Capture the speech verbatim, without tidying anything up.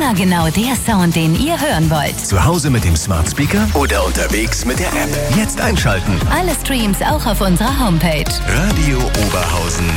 Immer genau der Sound, den ihr hören wollt. Zu Hause mit dem Smart Speaker oder unterwegs mit der App. Jetzt einschalten. Alle Streams auch auf unserer Homepage. Radio Oberhausen